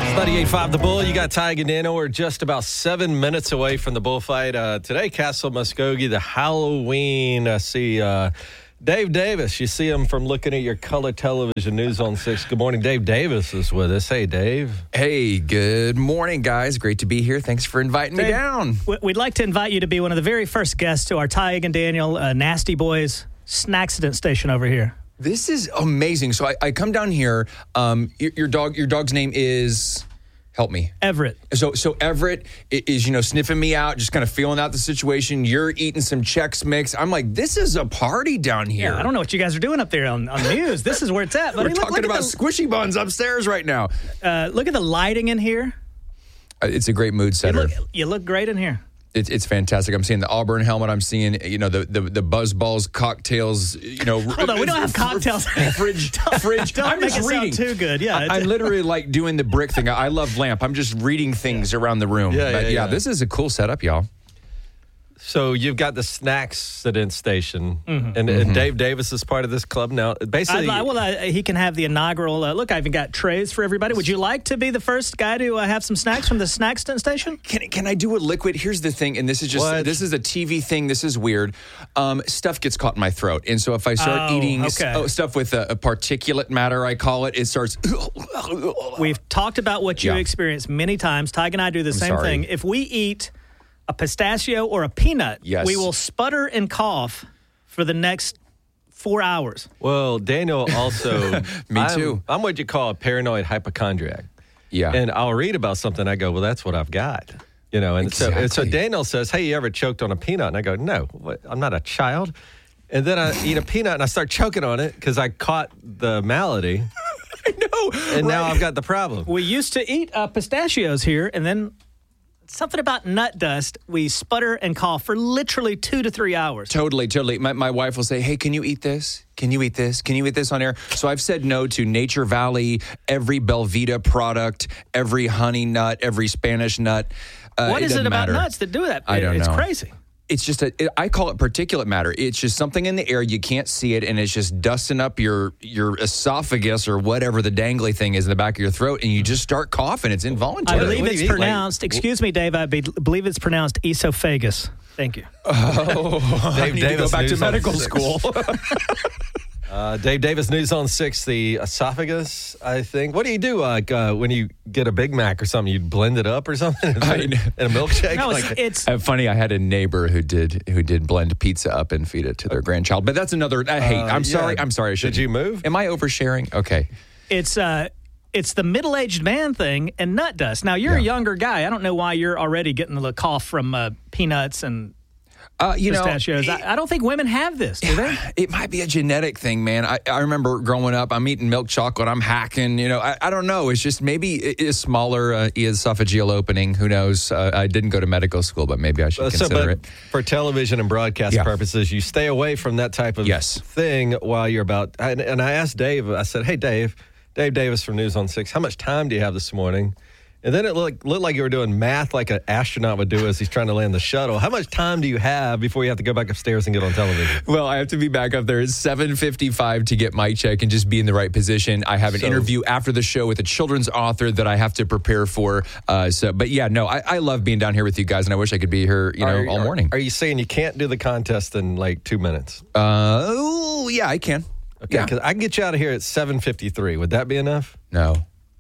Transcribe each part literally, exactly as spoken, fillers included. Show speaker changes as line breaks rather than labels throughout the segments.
ninety-eight point five The Bull. You got Tig and Daniel. We're just about seven minutes away from the bullfight. Uh, today, Castle Muskogee, the Halloween. I see uh, Dave Davis. You see him from looking at your color television news on six. Good morning. Dave Davis is with us. Hey, Dave.
Hey, good morning, guys. Great to be here. Thanks for inviting
Dave,
me down.
We'd like to invite you to be one of the very first guests to our Tig and Daniel uh, Nasty Boys Snacksident station over here.
This is amazing. So I, I come down here. Um, your, your dog, your dog's name is... Help me.
Everett.
So so Everett is, you know, sniffing me out, just kind of feeling out the situation. You're eating some Chex Mix. I'm like, this is a party down here.
Yeah, I don't know what you guys are doing up there on, on news. This is where it's at.
We're
Buddy.
talking
look, look
about
the,
squishy buns upstairs right now.
Uh, look at the lighting in here.
Uh, It's a great mood
You
setter.
look, you look great in here.
It's it's fantastic. I'm seeing the Auburn helmet. I'm seeing, you know, the the, the Buzz Balls cocktails. You know,
Hold on, we don't have cocktails.
Fridge, fridge.
Don't
I'm
make
just
it sound
reading.
too good. Yeah,
I, I'm literally like doing the brick thing. I love lamp. I'm just reading things around the room.
Yeah,
but
yeah,
yeah,
yeah.
this is a cool setup, y'all.
So you've got the Snacksident station,
Mm-hmm.
and, and Dave Davis is part of this club now. Basically,
I'd, li- well, uh, he can have the inaugural. Uh, look, I even got trays for everybody. Would you like to be the first guy to uh, have some snacks from the Snacksident station?
Can can I do a liquid? Here's the thing, and this is just
What?
this is a T V thing. This is weird. Um, stuff gets caught in my throat, and so if I start
Oh,
eating
okay.
s- oh, stuff with a, a particulate matter, I call it, it starts.
We've talked about what you
Yeah.
experience many times. Tig and I do the same
sorry.
thing. If we eat a pistachio or a peanut,
Yes.
we will sputter and cough for the next four hours.
well, Daniel also.
Me
I'm-
too.
I'm what you call a paranoid hypochondriac.
Yeah.
And I'll read about something. I go, well, that's what I've got. You know, and so, and so
Exactly.
Daniel says, hey, you ever choked on a peanut? And I go, no, what? I'm not a child. And then I eat a peanut and I start choking on it because I caught the malady.
I know.
And now I've got the problem.
We used to eat uh, pistachios here, and then something about nut dust, we sputter and cough for literally two to three hours.
Totally, totally. My, my wife will say, hey, can you eat this? Can you eat this? Can you eat this on air? So I've said no to Nature Valley, every Belvita product, every honey nut, every Spanish nut. Uh,
What is it
doesn't
about
matter.
nuts that do that?
I don't
it's
know.
crazy.
It's just a, it, I call it particulate matter. It's just something in the air. You can't see it, and it's just dusting up your your esophagus or whatever the dangly thing is in the back of your throat, and you just start coughing. It's
I
involuntary.
believe
what do
it's
you eat? Like-
pronounced, excuse me, Dave, I be, believe it's pronounced esophagus. Thank you.
Oh, I
Dave
need
Davis
to go back to
News on
medical
six.
school.
Uh, Dave Davis, News on six, the esophagus, I think. What do you do like uh, when you get a Big Mac or something? You blend it up or something in
I
a
know.
milkshake?
No, it's,
Like-
it's
Uh, funny, I had a neighbor who did who did blend pizza up and feed it to their grandchild. But that's another. I hate.
Uh,
I'm sorry.
yeah.
I'm sorry. I
Did
should.
you move?
Am I oversharing? Okay.
it's uh it's the middle-aged man thing and nut dust. Now you're a
Yeah.
younger guy. I don't know why you're already getting the cough from uh, peanuts and
Uh, you
pistachios.
know,
I, I don't think women have this, do they?
it might be a genetic thing, man. I, I remember growing up, I'm eating milk chocolate, I'm hacking. You know, I, I don't know. It's just maybe it is smaller uh, esophageal opening. Who knows? Uh, I didn't go to medical school, but maybe I should
Uh, so,
consider
but
it.
for television and broadcast
Yeah.
purposes, you stay away from that type of
Yes.
thing while you're about. And, and I asked Dave, I said, hey, Dave, Dave Davis from News on six, how much time do you have this morning? And then it looked, looked like you were doing math like an astronaut would do as he's trying to land the shuttle. How much time do you have before you have to go back upstairs and get on television?
Well, I have to be back up there at seven fifty-five to get mic check and just be in the right position. I have an
So-
interview after the show with a children's author that I have to prepare for. Uh, so, but yeah, no, I, I love being down here with you guys, and I wish I could be here, you know,
Are-
all
are-
morning.
Are you saying you can't do the contest in like two minutes?
Uh, oh, yeah, I can.
Okay,
Yeah.
because I can get you out of here at seven fifty-three. Would that be enough?
No.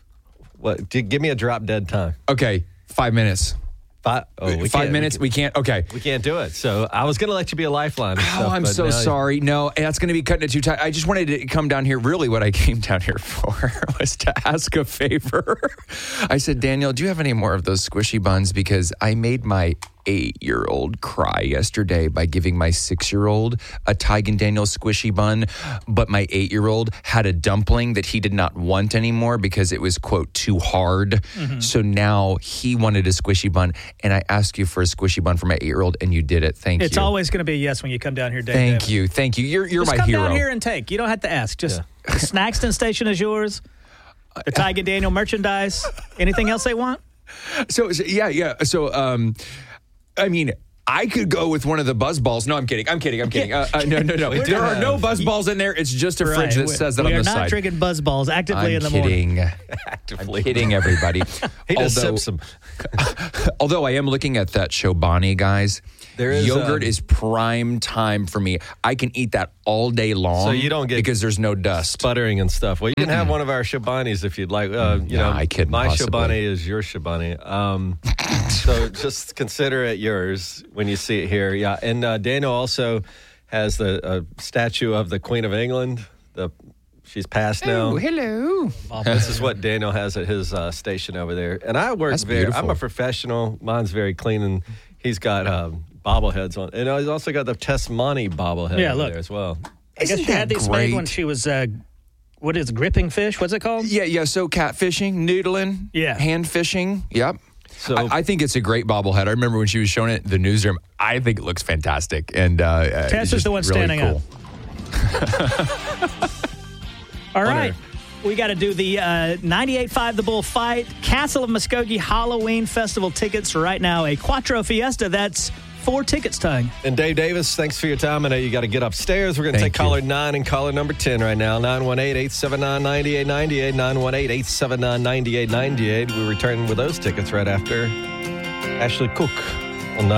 What? do- Give me a drop dead time.
Okay, five minutes.
Five, oh, we
five
can't-
minutes.
We,
We can't. Okay.
we can't do it. So I was going to let you be a lifeline. and
Oh,
stuff,
I'm
but
so
now-
sorry. No, that's going to be cutting it too tight. I just wanted to come down here. Really, what I came down here for was to ask a favor. I said, Daniel, do you have any more of those squishy buns? Because I made my eight-year-old cry yesterday by giving my six-year-old a Tig and Daniel squishy bun, but my eight-year-old had a dumpling that he did not want anymore because it was, quote, too hard.
Mm-hmm.
So now he wanted a squishy bun, and I asked you for a squishy bun for my eight-year-old, and you did it. Thank
It's
you.
always going to be a yes when you come down here, Dave.
Thank
Davis.
you. Thank you. You're you're
Just
my
come
hero.
down here and take. You don't have to ask. Just the Snackston station is yours. The Tig and Daniel merchandise. Anything else they want?
So, so yeah, yeah. So um I mean, I could go with one of the buzz balls. No, I'm kidding. I'm kidding. I'm kidding. Uh, uh, no, no, no. There are no buzz balls in there. It's just a
Right.
fridge that
We-
says that
we
on the
are not
side.
drinking buzz balls actively
I'm
in the morning.
kidding.
Actively.
I'm kidding, everybody.
He just
although,
sips them.
although I am looking at that Chobani, guys.
There is,
yogurt
um,
is prime time for me. I can eat that all day long.
So you don't get
because there's no dust.
Sputtering and stuff. Well, you can have one of our Shobanis if you'd like. Uh, you
Nah,
know,
I couldn't
my
possibly.
Shobani is your Shobani. Um, so just consider it yours when you see it here. Yeah, and uh, Daniel also has the uh, statue of the Queen of England. The she's passed now.
Oh, hello.
This is what Daniel has at his uh, station over there. And I work
That's
very. I'm
beautiful.
a professional. Mine's very clean, and he's got um, bobbleheads on, and he's also got the Tesmani bobblehead
Yeah,
over
look.
there as well.
I guess
Isn't
she had
that
these
great?
made when she was, uh, what is it, gripping fish? What's it called?
Yeah, yeah. So catfishing, noodling,
Yeah.
hand fishing. Yep.
So-
I, I think it's a great bobblehead. I remember when she was showing it in the newsroom. I think it looks fantastic. And uh, uh,
Tess
it's
is
just
the one
really
standing
cool.
up. All right. We got to do the uh, ninety-eight point five The Bull Fight, Castle of Muskogee Halloween Festival tickets right now. A Quattro Fiesta. That's four tickets, Tug.
And Dave Davis, thanks for your time. I know you got to get upstairs. We're going to
Thank
take
you.
caller nine and caller number ten right now. nine one eight, eight seven nine, nine eight nine eight. nine one eight, eight seven nine, nine eight nine eight. We return with those tickets right after Ashley Cook.